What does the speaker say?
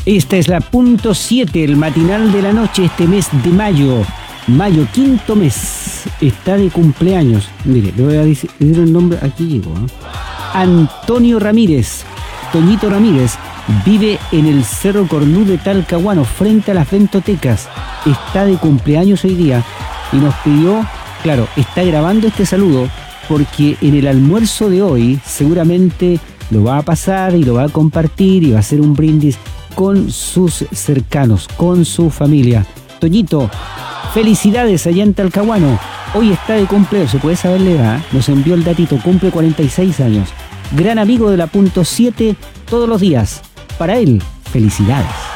Esta es la punto 7, el matinal de la noche, este mes de mayo. Mayo, quinto mes. Está de cumpleaños. Mire, le voy a decir el nombre. Aquí llegó. Antonio Ramírez. Toñito Ramírez. Vive en el Cerro Cornú de Talcahuano, frente a las Ventotecas. Está de cumpleaños hoy día. Y nos pidió, claro, está grabando este saludo porque en el almuerzo de hoy seguramente lo va a pasar y lo va a compartir y va a hacer un brindis con sus cercanos, con su familia. Toñito, felicidades allá en Talcahuano. Hoy está de cumpleaños, se puede saber la edad, nos envió el datito, cumple 46 años. Gran amigo de la punto 7 todos los días. Para él, felicidades.